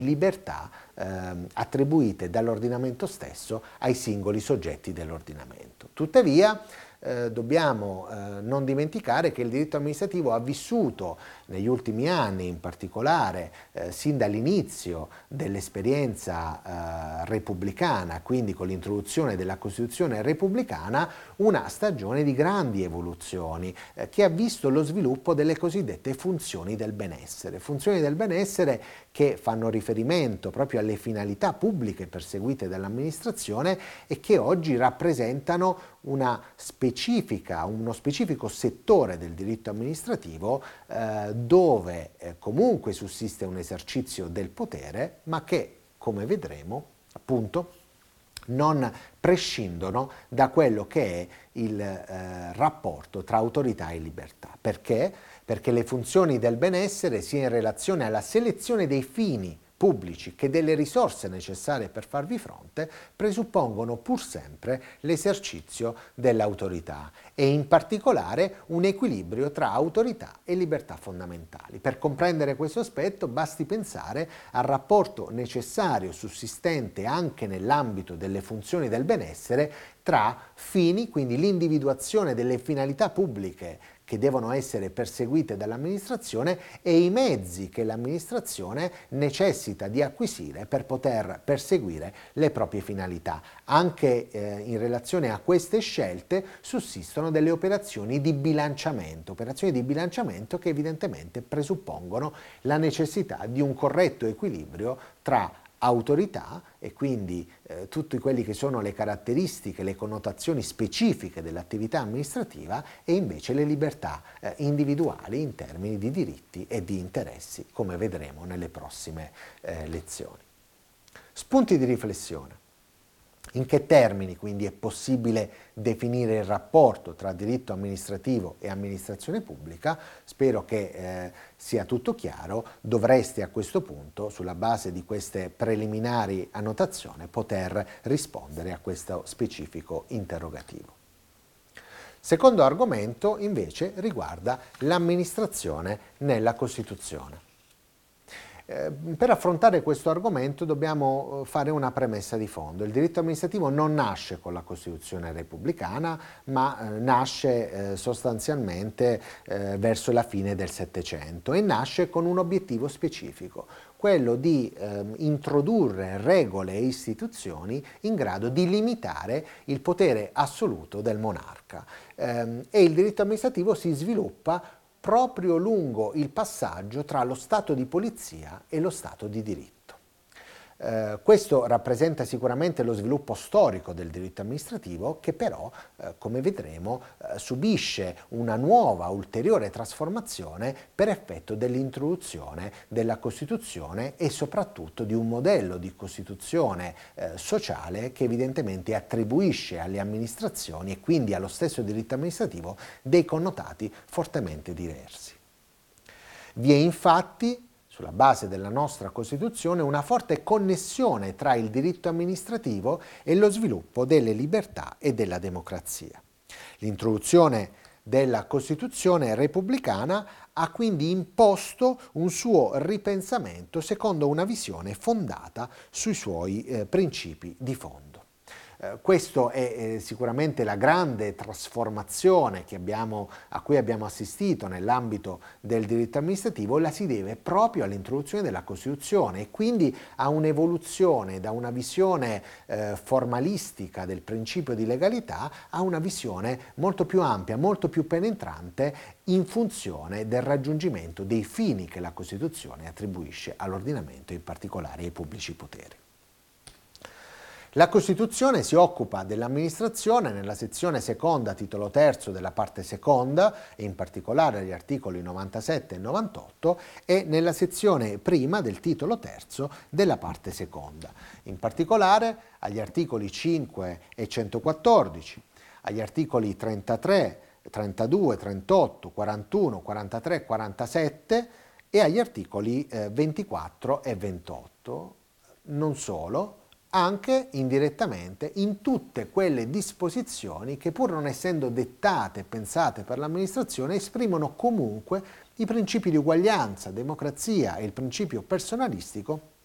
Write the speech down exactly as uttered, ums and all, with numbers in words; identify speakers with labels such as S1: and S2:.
S1: libertà ehm, attribuite dall'ordinamento stesso ai singoli soggetti dell'ordinamento. Tuttavia, Eh, dobbiamo eh, non dimenticare che il diritto amministrativo ha vissuto negli ultimi anni, in particolare eh, sin dall'inizio dell'esperienza eh, repubblicana, quindi con l'introduzione della Costituzione repubblicana, una stagione di grandi evoluzioni eh, che ha visto lo sviluppo delle cosiddette funzioni del benessere. Funzioni del benessere che fanno riferimento proprio alle finalità pubbliche perseguite dall'amministrazione e che oggi rappresentano una specifica, uno specifico settore del diritto amministrativo eh, dove eh, comunque sussiste un esercizio del potere, ma che, come vedremo, appunto, non prescindono da quello che è il eh, rapporto tra autorità e libertà. Perché? Perché le funzioni del benessere, sia in relazione alla selezione dei fini pubblici che delle risorse necessarie per farvi fronte, presuppongono pur sempre l'esercizio dell'autorità e in particolare un equilibrio tra autorità e libertà fondamentali. Per comprendere questo aspetto basti pensare al rapporto necessario sussistente anche nell'ambito delle funzioni del benessere tra fini, quindi l'individuazione delle finalità pubbliche che devono essere perseguite dall'amministrazione e i mezzi che l'amministrazione necessita di acquisire per poter perseguire le proprie finalità. Anche eh, in relazione a queste scelte sussistono delle operazioni di bilanciamento, operazioni di bilanciamento che evidentemente presuppongono la necessità di un corretto equilibrio tra autorità e quindi eh, tutte quelle che sono le caratteristiche, le connotazioni specifiche dell'attività amministrativa e invece le libertà eh, individuali in termini di diritti e di interessi, come vedremo nelle prossime eh, lezioni. Spunti di riflessione. In che termini quindi è possibile definire il rapporto tra diritto amministrativo e amministrazione pubblica? Spero che eh, sia tutto chiaro. Dovreste a questo punto, sulla base di queste preliminari annotazioni, poter rispondere a questo specifico interrogativo. Secondo argomento invece riguarda l'amministrazione nella Costituzione. Per affrontare questo argomento dobbiamo fare una premessa di fondo. Il diritto amministrativo non nasce con la Costituzione repubblicana, ma eh, nasce eh, sostanzialmente eh, verso la fine del Settecento e nasce con un obiettivo specifico, quello di eh, introdurre regole e istituzioni in grado di limitare il potere assoluto del monarca. Eh, e il diritto amministrativo si sviluppa proprio lungo il passaggio tra lo Stato di polizia e lo Stato di diritto. Eh, questo rappresenta sicuramente lo sviluppo storico del diritto amministrativo che però, eh, come vedremo, eh, subisce una nuova, ulteriore trasformazione per effetto dell'introduzione della Costituzione e soprattutto di un modello di Costituzione eh, sociale che evidentemente attribuisce alle amministrazioni e quindi allo stesso diritto amministrativo dei connotati fortemente diversi. Vi è infatti sulla base della nostra Costituzione, una forte connessione tra il diritto amministrativo e lo sviluppo delle libertà e della democrazia. L'introduzione della Costituzione repubblicana ha quindi imposto un suo ripensamento secondo una visione fondata sui suoi eh, principi di fondo. Eh, Questa è eh, sicuramente la grande trasformazione che abbiamo, a cui abbiamo assistito nell'ambito del diritto amministrativo, la si deve proprio all'introduzione della Costituzione e quindi a un'evoluzione da una visione eh, formalistica del principio di legalità a una visione molto più ampia, molto più penetrante in funzione del raggiungimento dei fini che la Costituzione attribuisce all'ordinamento, in particolare ai pubblici poteri. La Costituzione si occupa dell'amministrazione nella sezione seconda, titolo terzo della parte seconda, e in particolare agli articoli novantasette e novantotto, e nella sezione prima del titolo terzo della parte seconda, in particolare agli articoli cinque e centoquattordici, agli articoli trentatré, trentadue, trentotto, quarantuno, quarantatré e quarantasette e agli articoli eh, ventiquattro e ventotto. Non solo, anche indirettamente in tutte quelle disposizioni che, pur non essendo dettate e pensate per l'amministrazione, esprimono comunque i principi di uguaglianza, democrazia e il principio personalistico